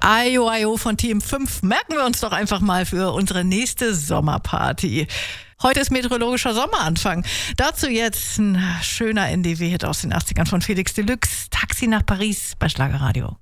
Ayo Ayo von Team 5 merken wir uns doch einfach mal für unsere nächste Sommerparty. Heute ist meteorologischer Sommeranfang. Dazu jetzt ein schöner NDW-Hit aus den 80ern von Felix Deluxe. Taxi nach Paris bei Schlagerradio.